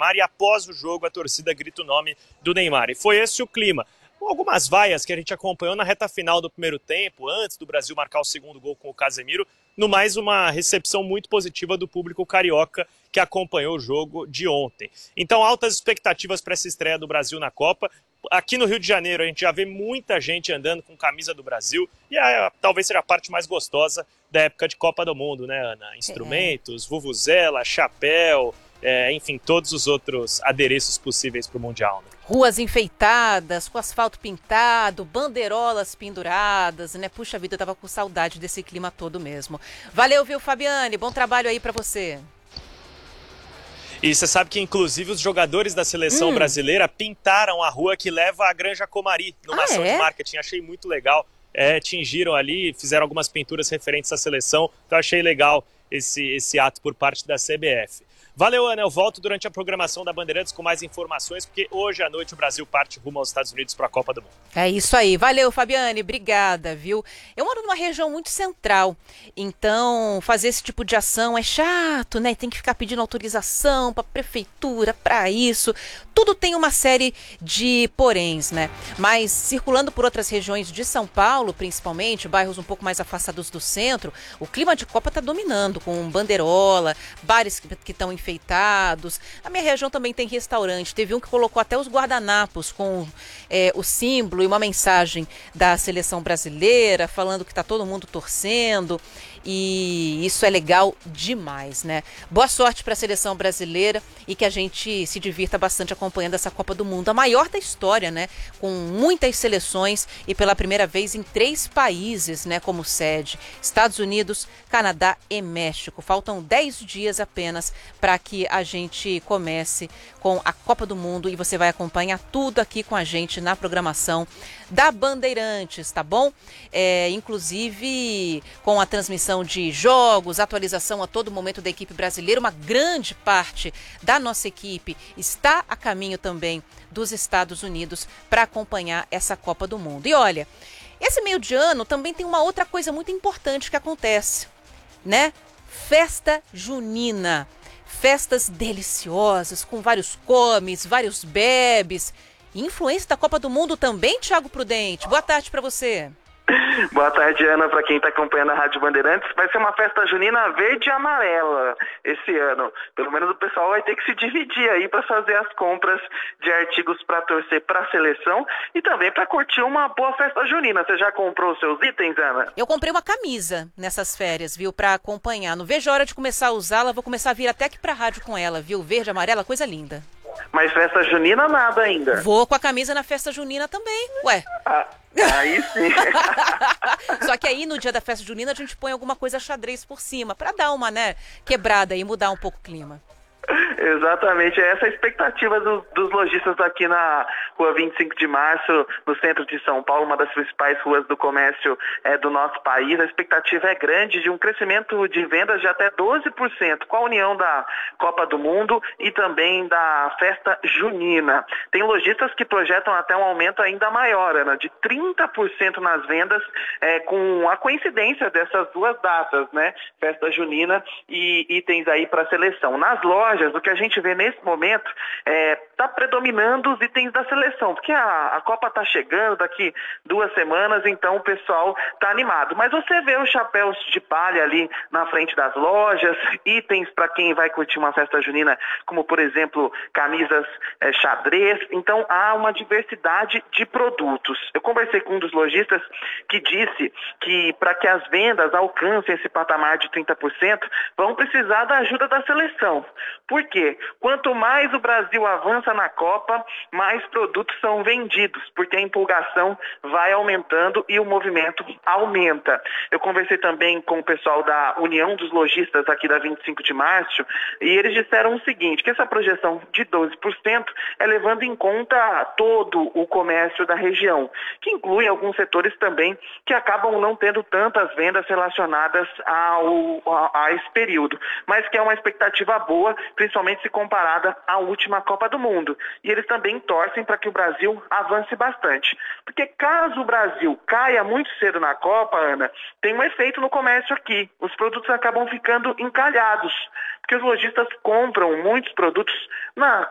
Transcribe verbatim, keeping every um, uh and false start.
Neymar e após o jogo a torcida grita o nome do Neymar. E foi esse o clima. Com algumas vaias que a gente acompanhou na reta final do primeiro tempo, antes do Brasil marcar o segundo gol com o Casemiro, no mais uma recepção muito positiva do público carioca que acompanhou o jogo de ontem. Então, altas expectativas para essa estreia do Brasil na Copa. Aqui no Rio de Janeiro a gente já vê muita gente andando com camisa do Brasil e a, talvez seja a parte mais gostosa da época de Copa do Mundo, né, Ana? Instrumentos, é. vuvuzela, chapéu, é, enfim, todos os outros adereços possíveis para o Mundial, né? Ruas enfeitadas, com asfalto pintado, bandeirolas penduradas, né? Puxa vida, eu tava com saudade desse clima todo mesmo. Valeu, viu, Fabiane? Bom trabalho aí para você. E você sabe que, inclusive, os jogadores da seleção hum. brasileira pintaram a rua que leva à Granja Comari, numa ah, ação é? de marketing. Achei muito legal. É, tingiram ali, fizeram algumas pinturas referentes à seleção. Então, achei legal esse, esse ato por parte da C B F. Valeu, Ana. Eu volto durante a programação da Bandeirantes com mais informações, porque hoje à noite o Brasil parte rumo aos Estados Unidos para a Copa do Mundo. É isso aí. Valeu, Fabiane. Obrigada, viu? Eu moro numa região muito central, então fazer esse tipo de ação é chato, né? Tem que ficar pedindo autorização para prefeitura, para isso. Tudo tem uma série de poréns, né? Mas circulando por outras regiões de São Paulo, principalmente, bairros um pouco mais afastados do centro, o clima de Copa está dominando, com bandeirola, bares que estão enfeitados. A minha região também tem restaurante. Teve um que colocou até os guardanapos com é, o símbolo e uma mensagem da seleção brasileira, falando que está todo mundo torcendo. E isso é legal demais, né? Boa sorte para a seleção brasileira e que a gente se divirta bastante acompanhando essa Copa do Mundo, a maior da história, né? Com muitas seleções e pela primeira vez em três países, né? Como sede: Estados Unidos, Canadá e México. Faltam dez dias apenas para que a gente comece com a Copa do Mundo e você vai acompanhar tudo aqui com a gente na programação da Bandeirantes, tá bom? É, inclusive com a transmissão de jogos, atualização a todo momento da equipe brasileira. Uma grande parte da nossa equipe está a caminho também dos Estados Unidos para acompanhar essa Copa do Mundo. E olha, esse meio de ano também tem uma outra coisa muito importante que acontece, né? Festa junina. Festas deliciosas, com vários comes, vários bebes. Influência da Copa do Mundo também, Thiago Prudente. Boa tarde para você. Boa tarde, Ana, para quem está acompanhando a Rádio Bandeirantes. Vai ser uma festa junina verde e amarela esse ano. Pelo menos o pessoal vai ter que se dividir aí para fazer as compras de artigos para torcer para a seleção e também para curtir uma boa festa junina. Você já comprou os seus itens, Ana? Eu comprei uma camisa nessas férias, viu, para acompanhar. Não vejo a hora de começar a usá-la, vou começar a vir até aqui para a rádio com ela, viu? Verde, amarela, coisa linda. Mas festa junina nada ainda. Vou com a camisa na festa junina também, ué. Ah, aí sim. Só que aí no dia da festa junina a gente põe alguma coisa xadrez por cima, pra dar uma, né, quebrada e mudar um pouco o clima. Exatamente, essa é a expectativa do, dos lojistas aqui na rua vinte e cinco de março, no centro de São Paulo, uma das principais ruas do comércio é, do nosso país. A expectativa é grande de um crescimento de vendas de até doze por cento, com a união da Copa do Mundo e também da festa junina. Tem lojistas que projetam até um aumento ainda maior, Ana, de trinta por cento nas vendas, é, com a coincidência dessas duas datas, né? Festa junina e itens aí para a seleção. Nas lojas, o que a gente vê nesse momento está é, predominando os itens da seleção, porque a, a Copa está chegando daqui duas semanas, então o pessoal está animado. Mas você vê os chapéus de palha ali na frente das lojas, itens para quem vai curtir uma festa junina, como por exemplo camisas é, xadrez, então há uma diversidade de produtos. Eu conversei com um dos lojistas que disse que para que as vendas alcancem esse patamar de trinta por cento, vão precisar da ajuda da seleção. Por quê? Quanto mais o Brasil avança na Copa, mais produtos são vendidos, porque a empolgação vai aumentando e o movimento aumenta. Eu conversei também com o pessoal da União dos Lojistas aqui da vinte e cinco de março, e eles disseram o seguinte, que essa projeção de doze por cento é levando em conta todo o comércio da região, que inclui alguns setores também que acabam não tendo tantas vendas relacionadas ao, a, a esse período, mas que é uma expectativa boa, principalmente se comparada à última Copa do Mundo. E eles também torcem para que o Brasil avance bastante. Porque caso o Brasil caia muito cedo na Copa, Ana, tem um efeito no comércio aqui. Os produtos acabam ficando encalhados, porque os lojistas compram muitos produtos na